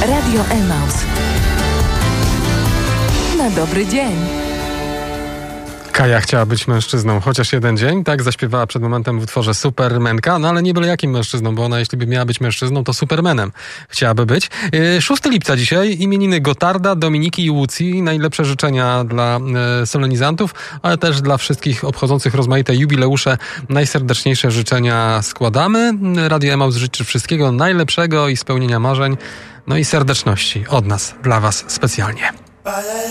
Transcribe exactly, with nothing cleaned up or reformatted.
Radio Emaus. Na dobry dzień. Kaja chciała być mężczyzną chociaż jeden dzień, tak zaśpiewała przed momentem w utworze Supermenka, no ale nie byle jakim mężczyzną, bo ona jeśli by miała być mężczyzną, to Supermanem chciałaby być. szóstego lipca dzisiaj, imieniny Gotarda, Dominiki i Łucji. Najlepsze życzenia dla solenizantów, ale też dla wszystkich obchodzących rozmaite jubileusze. Najserdeczniejsze życzenia składamy. Radio Emaus życzy wszystkiego najlepszego i spełnienia marzeń, no i serdeczności od nas, dla was specjalnie.